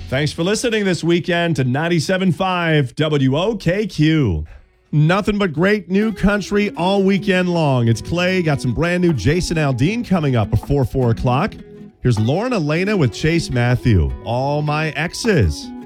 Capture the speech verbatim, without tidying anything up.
Thanks for listening this weekend to ninety-seven point five W O K Q. Nothing but great new country all weekend long. It's Clay. Got some brand new Jason Aldean coming up before four o'clock. Here's Lauren Elena with Chase Matthew. All My Exes.